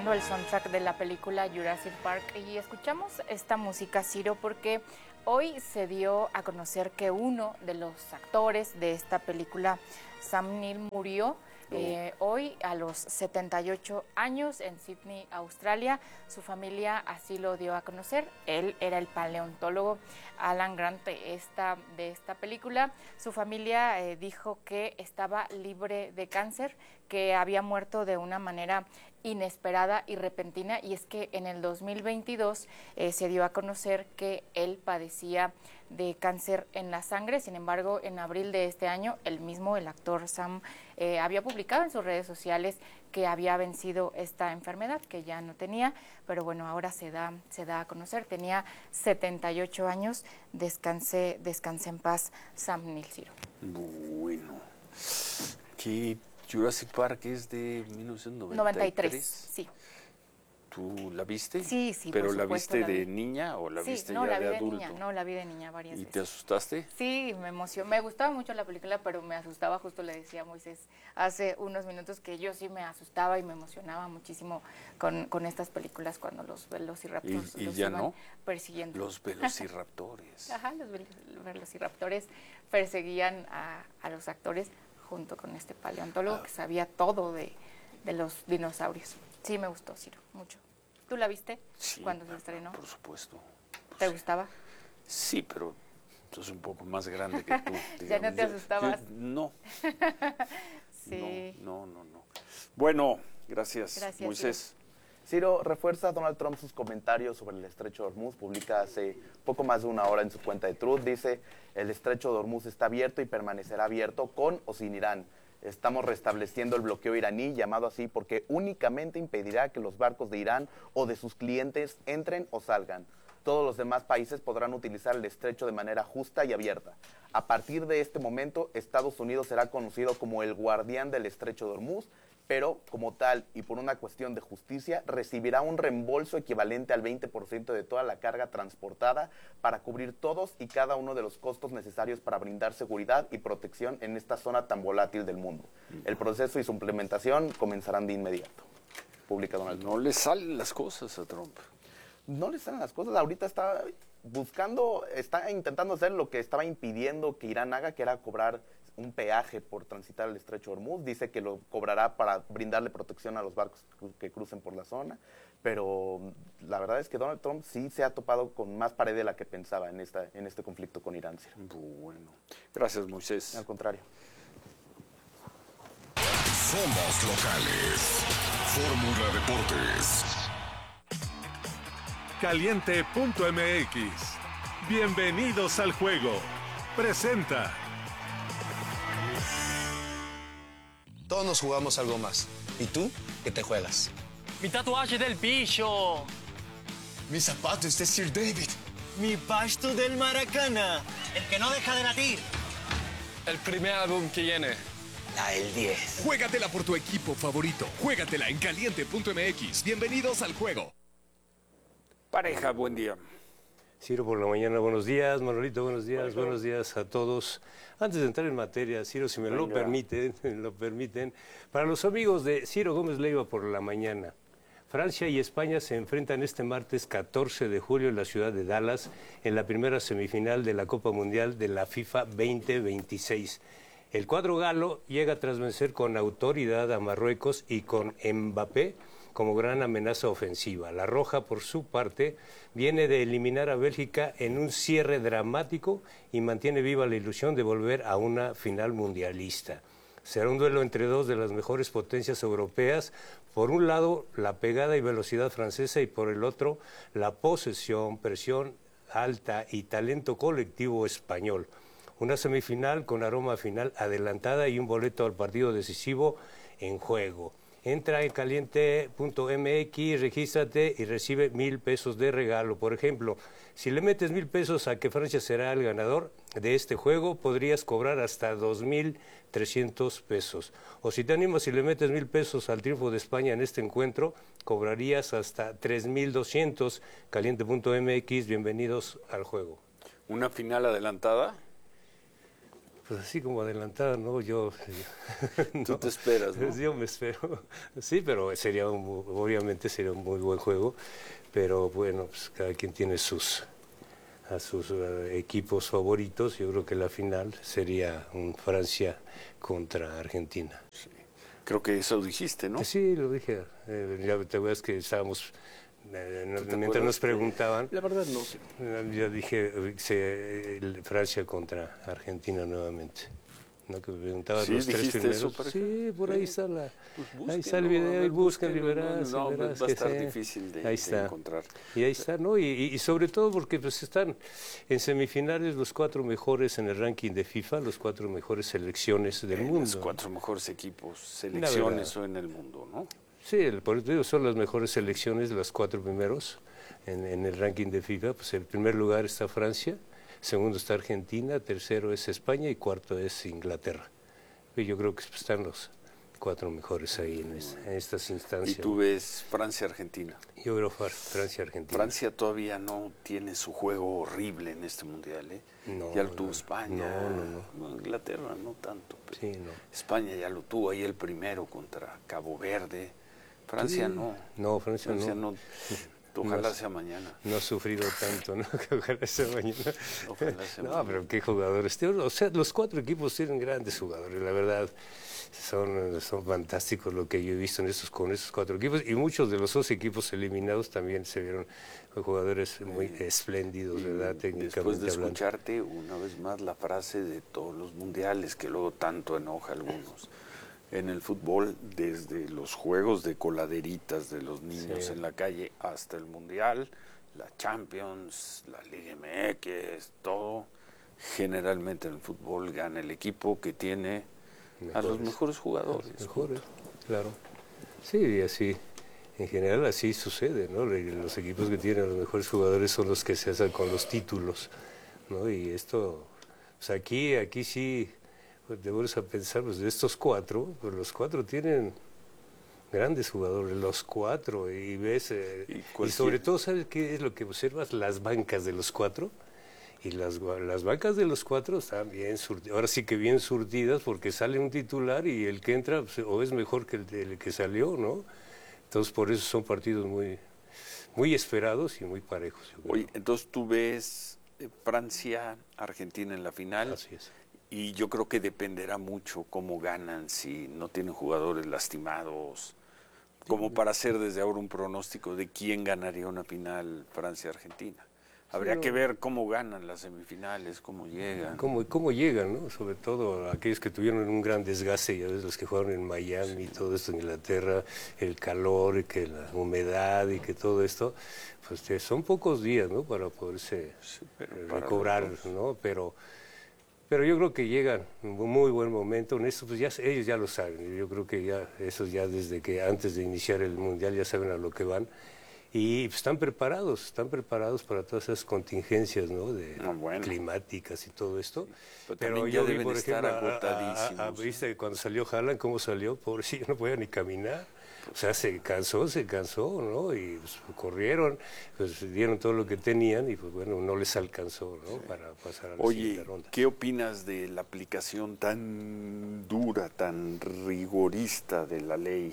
escuchando el soundtrack de la película Jurassic Park y escuchamos esta música, Ciro, porque hoy se dio a conocer que uno de los actores de esta película, Sam Neill, murió hoy a los 78 años en Sydney, Australia. Su familia así lo dio a conocer. Él era el paleontólogo Alan Grant de esta película. Su familia dijo que estaba libre de cáncer, que había muerto de una manera inesperada y repentina, y es que en el 2022 se dio a conocer que él padecía de cáncer en la sangre. Sin embargo, en abril de este año, el actor Sam, había publicado en sus redes sociales que había vencido esta enfermedad, que ya no tenía, pero bueno, ahora se da a conocer. Tenía 78 años, descanse en paz, Sam Neill, Ciro. Bueno, que Jurassic Park es de 1993. Sí. ¿Tú la viste? Sí, sí, ¿Pero por la supuesto, viste de niña o la viste ya de adulto? Niña, no, la vi de niña varias veces. ¿Y te asustaste? Sí, me emocionó. Me gustaba mucho la película, pero me asustaba. Justo le decía a Moisés hace unos minutos que yo sí me asustaba y me emocionaba muchísimo con estas películas cuando los velociraptors ¿Y los ya iban no? persiguiendo. Los velociraptores. Ajá, los velociraptores perseguían a los actores junto con este paleontólogo que sabía todo de los dinosaurios. Sí, me gustó, Ciro, mucho. ¿Tú la viste cuando se estrenó? Por supuesto. ¿Te gustaba? Sí, pero sos un poco más grande que tú. ¿Ya no te asustabas? No. Sí. No. Bueno, gracias Moisés. Ciro, refuerza Donald Trump sus comentarios sobre el estrecho de Hormuz. Publica hace poco más de una hora en su cuenta de Truth. Dice, el estrecho de Hormuz está abierto y permanecerá abierto con o sin Irán. Estamos restableciendo el bloqueo iraní, llamado así porque únicamente impedirá que los barcos de Irán o de sus clientes entren o salgan. Todos los demás países podrán utilizar el estrecho de manera justa y abierta. A partir de este momento, Estados Unidos será conocido como el guardián del estrecho de Hormuz, pero como tal y por una cuestión de justicia, recibirá un reembolso equivalente al 20% de toda la carga transportada para cubrir todos y cada uno de los costos necesarios para brindar seguridad y protección en esta zona tan volátil del mundo. El proceso y su implementación comenzarán de inmediato. Publica Donald Trump. No le salen las cosas a Trump. No le salen las cosas. Ahorita está intentando hacer lo que estaba impidiendo que Irán haga, que era cobrar un peaje por transitar el estrecho de Hormuz. Dice que lo cobrará para brindarle protección a los barcos que crucen por la zona, pero la verdad es que Donald Trump sí se ha topado con más pared de la que pensaba en este conflicto con Irán. Bueno, gracias Moisés. Al contrario. Somos locales. Fórmula Deportes. Caliente.mx. Bienvenidos al juego. Presenta. Todos nos jugamos algo más. ¿Y tú qué te juegas? Mi tatuaje del bicho. Mis zapatos de Sir David. Mi pasto del Maracana. El que no deja de latir. El primer álbum que viene. La del 10. Juégatela por tu equipo favorito. Juégatela en Caliente.mx. Bienvenidos al juego. Pareja, buen día. Ciro por la mañana, buenos días. Manolito, buenos días. Buenos días a todos. Antes de entrar en materia, Ciro, si me lo permiten, para los amigos de Ciro Gómez Leiva por la mañana, Francia y España se enfrentan este martes 14 de julio en la ciudad de Dallas en la primera semifinal de la Copa Mundial de la FIFA 2026. El cuadro galo llega tras vencer con autoridad a Marruecos y con Mbappé como gran amenaza ofensiva. La Roja, por su parte, viene de eliminar a Bélgica en un cierre dramático y mantiene viva la ilusión de volver a una final mundialista. Será un duelo entre dos de las mejores potencias europeas. Por un lado, la pegada y velocidad francesa y por el otro, la posesión, presión alta y talento colectivo español. Una semifinal con aroma final adelantada y un boleto al partido decisivo en juego. Entra en caliente.mx, regístrate y recibe 1,000 pesos de regalo. Por ejemplo, si le metes 1,000 pesos a que Francia será el ganador de este juego, podrías cobrar hasta 2,300 pesos. O si te animas y le metes 1,000 pesos al triunfo de España en este encuentro, cobrarías hasta 3,200. Caliente.mx, bienvenidos al juego. ¿Una final adelantada? pues así como adelantada, ¿no? Yo no, Tú te esperas, ¿no? Yo me espero. Sí, pero obviamente sería un muy buen juego, pero bueno, pues cada quien tiene sus equipos favoritos. Yo creo que la final sería un Francia contra Argentina. Sí. Creo que eso dijiste, ¿no? Sí, lo dije. Ya te acuerdas que estábamos, mientras nos preguntaban. La verdad no. Yo dije Francia contra Argentina nuevamente. ¿No? Que me preguntaban Sí, los tres primeros. eso, ¿para sí, por ahí está Pues ahí está el video, y busquen y verás. No, y verás va a que estar sí. difícil de Ahí está. encontrar. Y ahí está, ¿no? Y sobre todo porque pues están en semifinales los 4 mejores en el ranking de FIFA, los 4 mejores selecciones del mundo. Los 4 mejores equipos, selecciones en el mundo, ¿no? Sí, por eso digo, son las mejores selecciones, los 4 primeros en el ranking de FIFA. Pues en primer lugar está Francia, segundo está Argentina, tercero es España y cuarto es Inglaterra. Y yo creo que están los 4 mejores ahí en estas instancias. ¿Y tú ves Francia-Argentina? Yo creo Francia-Argentina. Francia todavía no tiene su juego horrible en este mundial, ¿eh? No, ya lo tuvo España. No. Inglaterra no tanto. Pero Sí, no. España ya lo tuvo ahí el primero contra Cabo Verde. Francia Sí. No, Francia no. Ojalá sea mañana. No ha sufrido tanto, ¿no? Que ojalá sea mañana. Ojalá sea no, mañana. pero qué jugadores. O sea, los 4 equipos tienen grandes jugadores, la verdad. Son fantásticos lo que yo he visto con esos 4 equipos. Y muchos de los 2 equipos eliminados también se vieron jugadores muy espléndidos, ¿verdad? Técnicamente Después de hablando. escucharte una vez más la frase de todos los mundiales que luego tanto enoja a algunos. En el fútbol, desde los juegos de coladeritas de los niños en la calle hasta el Mundial, la Champions, la Liga MX, todo, generalmente en el fútbol gana el equipo que tiene a los mejores jugadores. Claro. Sí, y así, en general así sucede, ¿no? Los equipos que tienen a los mejores jugadores son los que se hacen con los títulos, ¿no? Y esto, pues aquí sí... Te vuelves a pensar, pues de estos 4, pues los 4 tienen grandes jugadores, los 4, y ves, y sobre todo, ¿sabes qué es lo que observas? Las bancas de los 4, y las bancas de los 4 están bien surtidas, ahora sí que bien surtidas, porque sale un titular y el que entra pues, o es mejor que el que salió, ¿no? Entonces por eso son partidos muy esperados y muy parejos. Oye, entonces tú ves Francia-Argentina en la final. Así es. Y yo creo que dependerá mucho cómo ganan, si no tienen jugadores lastimados, como para hacer desde ahora un pronóstico de quién ganaría una final Francia-Argentina. Habría que ver cómo ganan las semifinales, cómo llegan. Cómo llegan, ¿no? Sobre todo aquellos que tuvieron un gran desgaste, ya ves, los que jugaron en Miami, todo esto en Inglaterra, el calor, y que la humedad y que todo esto, pues son pocos días, ¿no? Para poderse recobrar, ¿no? Pero yo creo que llegan en un muy buen momento. En esto, pues ellos ya lo saben. Yo creo que esos ya desde que antes de iniciar el Mundial ya saben a lo que van. Y pues, están preparados para todas esas contingencias, ¿no? Climáticas y todo esto. Sí, pero yo vi, por estar ejemplo, agotadísimos. ¿viste cuando salió Haaland cómo salió? Pobrecillo, no podía ni caminar. O sea, se cansó, ¿no? Y pues, corrieron, pues dieron todo lo que tenían y pues bueno, no les alcanzó, ¿no? Para pasar a la siguiente ronda. ¿Qué opinas de la aplicación tan dura, tan rigorista de la ley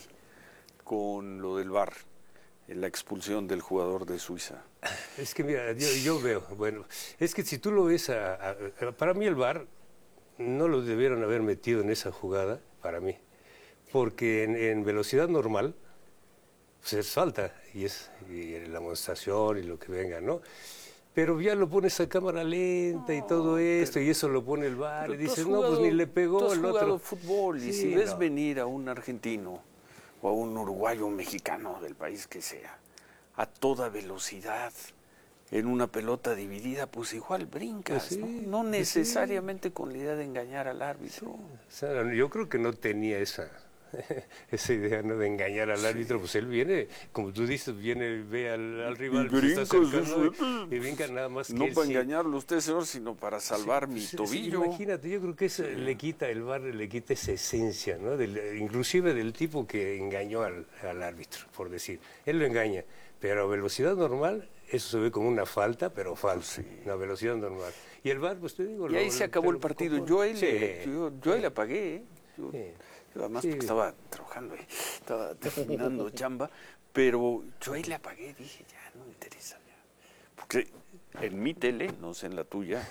con lo del VAR, la expulsión del jugador de Suiza? Es que mira, yo veo, bueno, es que si tú lo ves, para mí el VAR no lo debieron haber metido en esa jugada, para mí. Porque en velocidad normal pues es falta y la amonestación y lo que venga, ¿no? Pero ya lo pones a cámara lenta y todo esto y eso lo pone el VAR y dices, no, pues ni le pegó el otro. Tú has jugado fútbol y si ves venir a un argentino o a un uruguayo, un mexicano del país que sea, a toda velocidad, en una pelota dividida, pues igual brincas, pues ¿no? No necesariamente con la idea de engañar al árbitro. Sí. O sea, yo creo que no tenía esa idea, ¿no?, de engañar al árbitro, pues él viene, como tú dices, ve al rival, Y pues, brinca, está cercano, y brinca nada más. No que para él, engañarlo usted, señor, sino para salvar mi tobillo. Imagínate, yo creo que eso le quita, el VAR le quita esa esencia, ¿no? Inclusive del tipo que engañó al árbitro, por decir. Él lo engaña, pero a velocidad normal, eso se ve como una falta, pero falta, una velocidad normal. Y el VAR, pues te digo... Y ahí se acabó el partido. Yo ahí le apagué, ¿eh? Yo además porque estaba trabajando, estaba terminando chamba, pero yo ahí le apagué, dije, ya, no me interesa. Ya. Porque en mi tele, no sé en la tuya,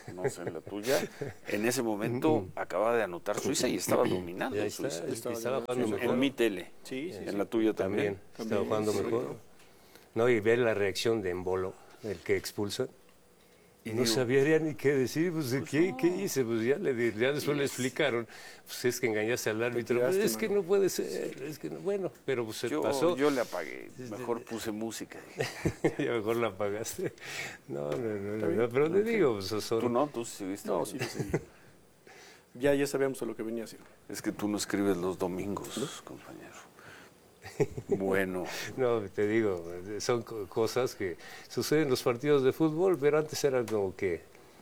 en ese momento acaba de anotar Suiza y estaba dominando Suiza. Estaba jugando mejor. En mi tele, en la tuya también. Estaba jugando mejor. No, y ver la reacción de Embolo, el que expulsa. Y no sabía ni qué decir, pues, ¿qué hice? Pues ya después le explicaron, pues es que engañaste al árbitro. Pues, es que no puede ser, es que no, bueno, pero pues se pasó. Yo le apagué, mejor puse música. Ya mejor la apagaste. No, pero te digo, pues son... ¿Tú no? ¿Tú sí viste? No, sí. Ya sabíamos a lo que venía a hacer. Es que tú no escribes los domingos, compañero. Bueno. No, te digo, son cosas que suceden en los partidos de fútbol, pero antes era como que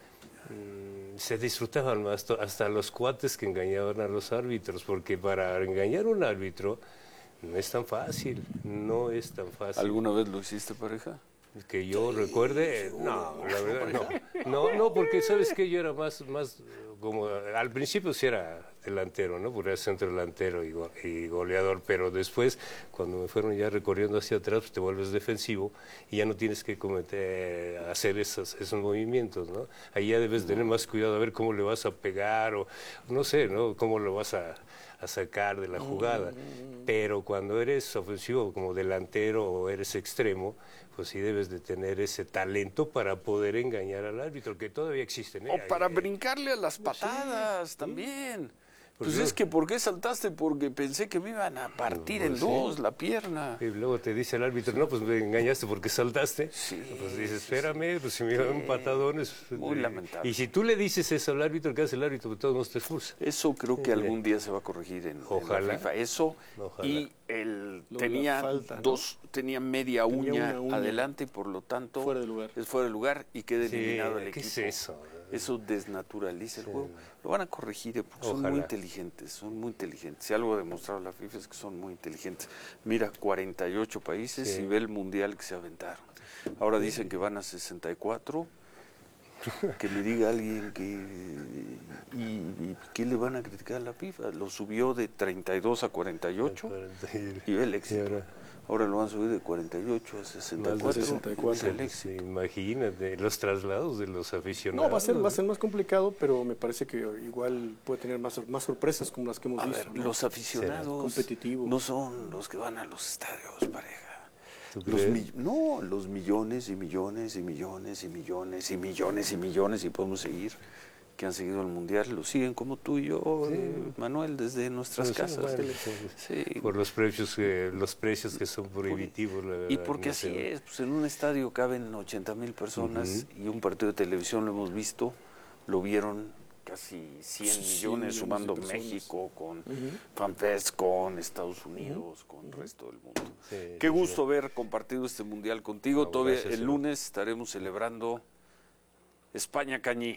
se disfrutaban más, hasta los cuates que engañaban a los árbitros, porque para engañar a un árbitro no es tan fácil, ¿Alguna vez lo hiciste, pareja? Que yo recuerde, no, la verdad no, porque sabes que yo era más como, al principio sí era delantero, ¿no? Porque era centro delantero y goleador, pero después, cuando me fueron ya recorriendo hacia atrás, pues te vuelves defensivo y ya no tienes que hacer esos movimientos, ¿no? Ahí ya debes tener más cuidado a ver cómo le vas a pegar o no sé, ¿no? Cómo lo vas a sacar de la jugada. Pero cuando eres ofensivo como delantero o eres extremo, pues sí debes de tener ese talento para poder engañar al árbitro, que todavía existen. O para brincarle a las patadas también. Pues es que ¿por qué saltaste? Porque pensé que me iban a partir en dos la pierna. Y luego te dice el árbitro, no, pues me engañaste porque saltaste. Pues dices, espérame, pues si me iban un patadón. Muy lamentable. Y si tú le dices eso al árbitro, ¿qué hace el árbitro? Pues todos nos te expulsa. Eso creo que algún día se va a corregir en la FIFA. Eso, y él tenía media uña adelante y por lo tanto es fuera de lugar y queda eliminado el equipo. ¿Qué es eso? Eso desnaturaliza el juego. Lo van a corregir porque son muy inteligentes, Si algo ha demostrado la FIFA es que son muy inteligentes. Mira, 48 países y ve el mundial que se aventaron. Ahora dicen que van a 64. Que me diga alguien y ¿qué le van a criticar a la FIFA? Lo subió de 32 a 48 y ve el éxito. Ahora lo van a subir de 48 a 64. Imagínate, los traslados de los aficionados. No, va a ser más complicado, pero me parece que igual puede tener más sorpresas como las que hemos visto. Ver, los aficionados competitivos no son los que van a los estadios, pareja. Los millones y millones y millones y millones y millones y millones, y podemos seguir, que han seguido el Mundial, lo siguen como tú y yo, Manuel, desde nuestras casas. Por los precios que son prohibitivos, la verdad. Y porque así es, pues en un estadio caben 80,000 personas y un partido de televisión lo hemos visto, lo vieron casi 100 millones, sumando México, con FanFest, con Estados Unidos, con el resto del mundo. Qué gusto haber compartido este Mundial contigo. Todavía el lunes estaremos celebrando España Cañí.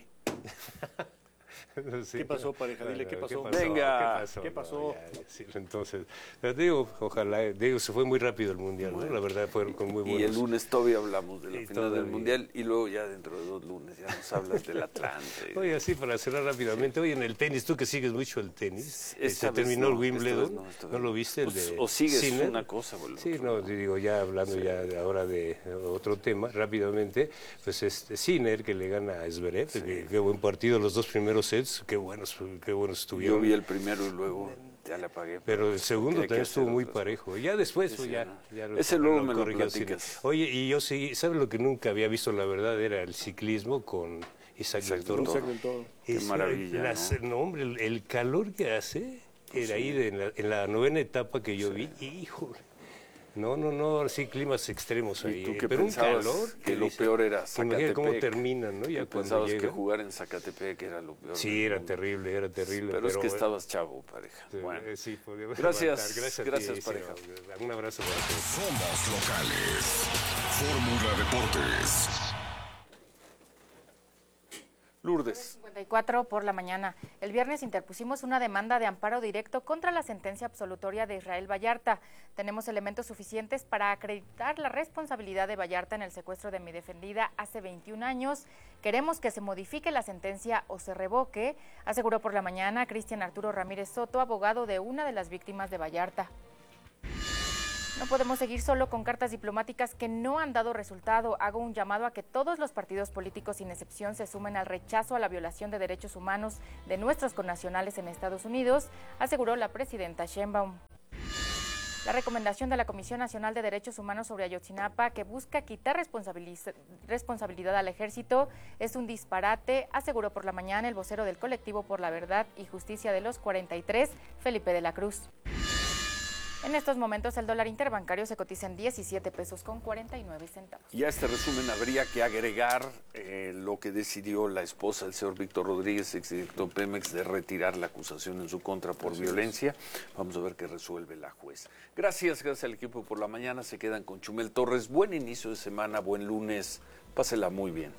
¿Qué pasó, pareja? Dile, ¿qué pasó? Venga. ¿Qué pasó? Entonces, digo, ojalá, se fue muy rápido el Mundial, ¿no? La verdad, fueron con muy buenos. Y el lunes todavía hablamos de la final del Mundial y luego ya dentro de 2 lunes ya nos hablas del Atlante. Oye, así para cerrar rápidamente, oye, en el tenis, tú que sigues mucho el tenis, se terminó el Wimbledon, ¿no lo viste? O sigues Sinner? Una cosa, boludo. Sí, no, digo, ya hablando ya ahora de otro tema, rápidamente, pues Sinner que le gana a Zverev, qué buen partido, los 2 primeros sets, qué buenos estuvieron. Yo vi el primero y luego ya le apagué. Pero el segundo también estuvo muy parejo. Ya después, ese luego me lo platicas. Oye, y yo sí, ¿sabes lo que nunca había visto, la verdad? Era el ciclismo con Isaac del Toro. Qué maravilla, ¿no? Hombre, el calor que hace era ahí en la 9ª etapa que yo vi, híjole. No, sí, climas extremos ahí. ¿Y tú qué pero un pensabas calor que lo peor era Zacatepec? Imagina cómo terminan, ¿no? Ya ¿Tú cuando pensabas llegan. que jugar en Zacatepec era lo peor? Sí, era terrible. Pero es que estabas chavo, pareja. Bueno. Sí, gracias, gracias pareja. Un abrazo para todos. Somos locales. Fórmula Deportes. Lourdes. 54 por la mañana. El viernes interpusimos una demanda de amparo directo contra la sentencia absolutoria de Israel Vallarta. Tenemos elementos suficientes para acreditar la responsabilidad de Vallarta en el secuestro de mi defendida hace 21 años. Queremos que se modifique la sentencia o se revoque, aseguró por la mañana Cristian Arturo Ramírez Soto, abogado de una de las víctimas de Vallarta. No podemos seguir solo con cartas diplomáticas que no han dado resultado. Hago un llamado a que todos los partidos políticos, sin excepción, se sumen al rechazo a la violación de derechos humanos de nuestros connacionales en Estados Unidos, aseguró la presidenta Sheinbaum. La recomendación de la Comisión Nacional de Derechos Humanos sobre Ayotzinapa, que busca quitar responsabilidad al ejército, es un disparate, aseguró por la mañana el vocero del Colectivo por la Verdad y Justicia de los 43, Felipe de la Cruz. En estos momentos el dólar interbancario se cotiza en 17 pesos con 49 centavos. Y a este resumen habría que agregar lo que decidió la esposa del señor Víctor Rodríguez, exdirector Pemex, de retirar la acusación en su contra por violencia. Vamos a ver qué resuelve la juez. Gracias al equipo por la mañana. Se quedan con Chumel Torres. Buen inicio de semana, buen lunes. Pásela muy bien.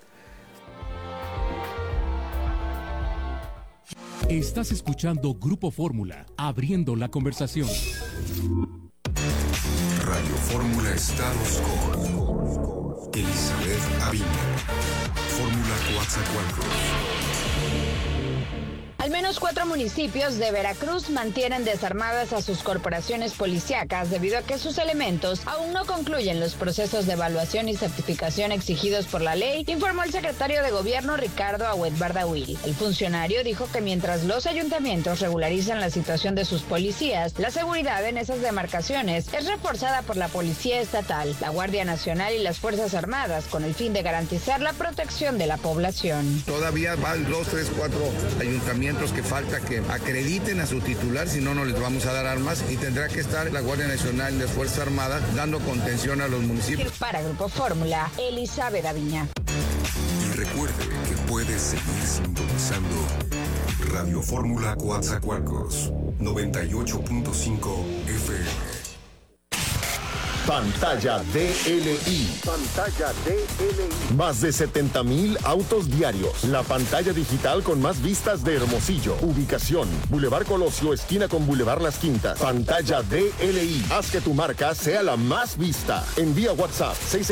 Estás escuchando Grupo Fórmula, abriendo la conversación. Radio Fórmula Estados con Elizabeth Aviña. Fórmula Coatzacoalcos. Al menos 4 municipios de Veracruz mantienen desarmadas a sus corporaciones policíacas debido a que sus elementos aún no concluyen los procesos de evaluación y certificación exigidos por la ley, informó el secretario de Gobierno Ricardo Agüed Bardawil. El funcionario dijo que mientras los ayuntamientos regularizan la situación de sus policías, la seguridad en esas demarcaciones es reforzada por la Policía Estatal, la Guardia Nacional y las Fuerzas Armadas con el fin de garantizar la protección de la población. Todavía van 2, 3, 4 ayuntamientos que falta que acrediten a su titular, si no, no les vamos a dar armas y tendrá que estar la Guardia Nacional y las Fuerzas Armadas dando contención a los municipios. Para Grupo Fórmula, Elizabeth Aviña. Y recuerde que puede seguir sintonizando Radio Fórmula Coatzacoalcos 98.5 FM. Pantalla DLI. Pantalla DLI. Más de 70,000 autos diarios. La pantalla digital con más vistas de Hermosillo. Ubicación: Boulevard Colosio, esquina con Boulevard Las Quintas. Pantalla DLI. Haz que tu marca sea la más vista. Envía WhatsApp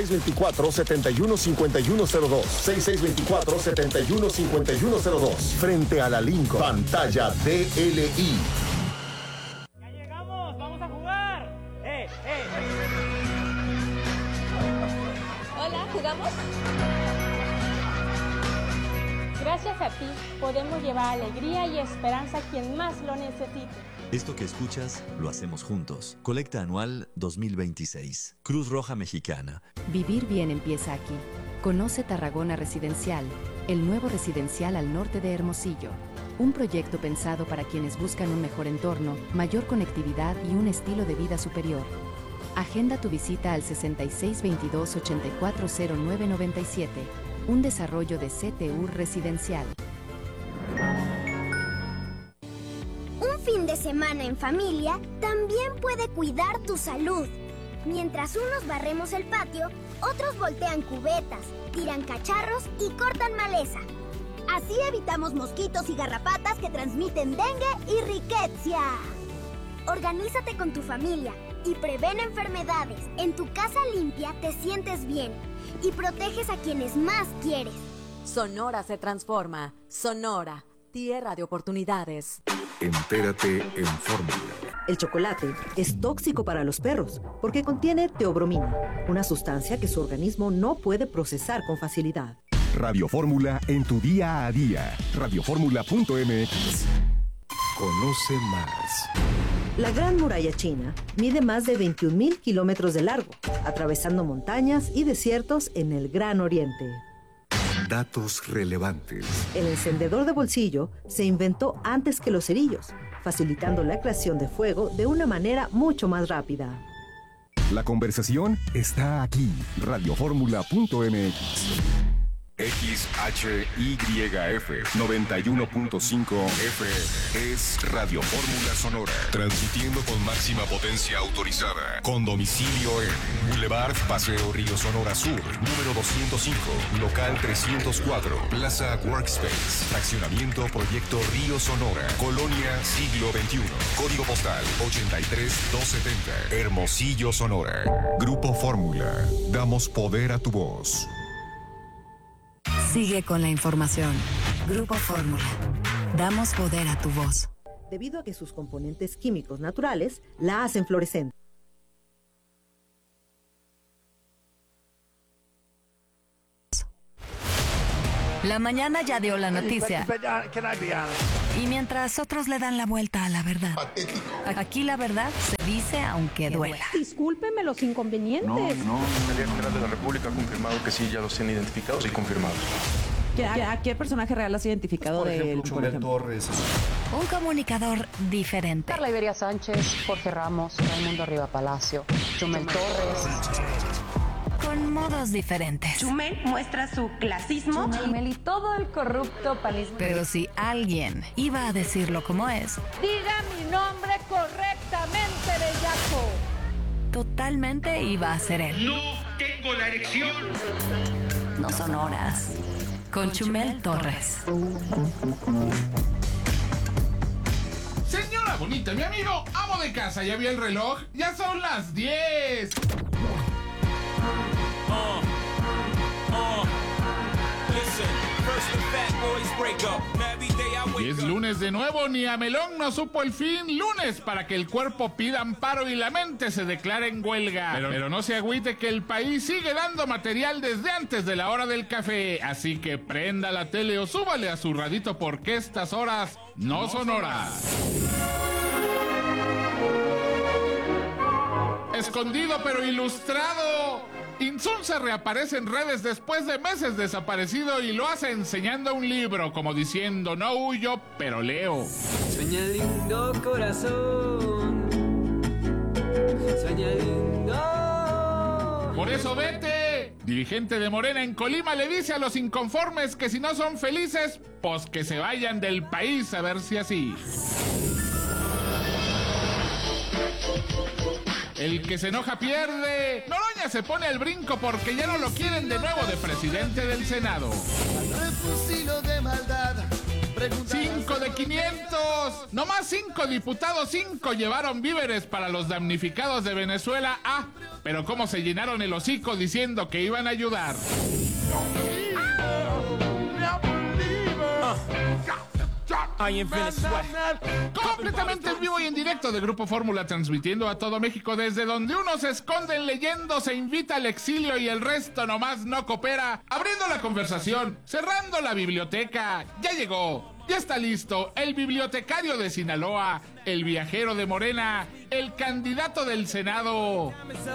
6624-715102. 6624-715102. Frente a la Lincoln. Pantalla DLI. ¡Ya llegamos! ¡Vamos a jugar! Hola, ¿jugamos? Gracias a ti podemos llevar alegría y esperanza a quien más lo necesite. Esto que escuchas lo hacemos juntos. Colecta anual 2026. Cruz Roja Mexicana. Vivir bien empieza aquí. Conoce Tarragona Residencial, el nuevo residencial al norte de Hermosillo. Un proyecto pensado para quienes buscan un mejor entorno, mayor conectividad y un estilo de vida superior. Agenda tu visita al 6622-840997, un desarrollo de CTU Residencial. Un fin de semana en familia también puede cuidar tu salud. Mientras unos barremos el patio, otros voltean cubetas, tiran cacharros y cortan maleza. Así evitamos mosquitos y garrapatas que transmiten dengue y riqueza. Organízate con tu familia y prevén enfermedades. En tu casa limpia te sientes bien y proteges a quienes más quieres. Sonora se transforma. Sonora, tierra de oportunidades. Entérate en Fórmula. El chocolate es tóxico para los perros porque contiene teobromina, una sustancia que su organismo no puede procesar con facilidad. Radio Fórmula en tu día a día. Radioformula.mx. Conoce más. La Gran Muralla China mide más de 21,000 kilómetros de largo, atravesando montañas y desiertos en el Gran Oriente. Datos relevantes. El encendedor de bolsillo se inventó antes que los cerillos, facilitando la creación de fuego de una manera mucho más rápida. La conversación está aquí. Radioformula.mx. XHYF 91.5 FM es Radio Fórmula Sonora, transmitiendo con máxima potencia autorizada, con domicilio en Boulevard Paseo Río Sonora Sur, número 205, local 304, Plaza Workspace, fraccionamiento Proyecto Río Sonora, Colonia Siglo XXI, código postal 83270, Hermosillo, Sonora. Grupo Fórmula, damos poder a tu voz. Sigue con la información. Grupo Fórmula. Damos poder a tu voz. Debido a que sus componentes químicos naturales la hacen fluorescente. La mañana ya dio la noticia. Y mientras otros le dan la vuelta a la verdad. Aquí la verdad se dice aunque duela. Discúlpeme los inconvenientes. No. La Fiscalía General de la República ha confirmado que sí, ya los tienen identificados y confirmados. ¿A qué personaje real has identificado de él? Chumel Torres. Un comunicador diferente. Carla Iberia Sánchez, Jorge Ramos, Raimundo Riva Palacio, Chumel Torres. Con modos diferentes. Chumel muestra su clasismo. Chumel y todo el corrupto panismo. Pero si alguien iba a decirlo como es, diga mi nombre correctamente, bellaco. Totalmente iba a ser él. No tengo la erección. No son horas. Con Chumel Torres. Señora bonita, mi amigo, amo de casa, ¿ya vio el reloj? Ya son las 10. Y es lunes de nuevo, ni a Melón no supo el fin. Lunes para que el cuerpo pida amparo y la mente se declare en huelga. Pero no se agüite que el país sigue dando material desde antes de la hora del café. Así que prenda la tele o súbale a su radito porque estas horas no son horas. Escondido pero ilustrado. Insunza reaparece en redes después de meses desaparecido y lo hace enseñando un libro, como diciendo, no huyo, pero leo. Sueña lindo corazón, sueña lindo. Por eso vete. Dirigente de Morena en Colima le dice a los inconformes que si no son felices, pues que se vayan del país, a ver si así. El que se enoja pierde. Noroña se pone al brinco porque ya no lo quieren de nuevo de presidente del Senado. 5 de 500. Nomás 5 diputados, 5 llevaron víveres para los damnificados de Venezuela. Ah, pero cómo se llenaron el hocico diciendo que iban a ayudar. Completamente en vivo y en directo de Grupo Fórmula, transmitiendo a todo México desde donde unos se esconden leyendo, se invita al exilio y el resto nomás no coopera, abriendo la conversación, cerrando la biblioteca. Ya llegó, ya está listo el bibliotecario de Sinaloa, el viajero de Morena, el candidato del Senado.